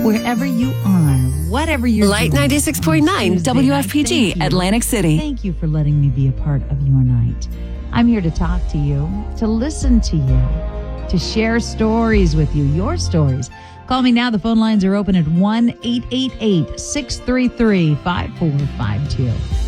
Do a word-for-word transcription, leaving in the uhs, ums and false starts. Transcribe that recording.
wherever you are, whatever you're Light doing. ninety-six point nine Tuesday W night. F P G, Thank you. Atlantic City. Thank you for letting me be a part of your night. I'm here to talk to you, to listen to you, to share stories with you, your stories. Call me now. The phone lines are open at one eight eight eight, six three three, five four five two.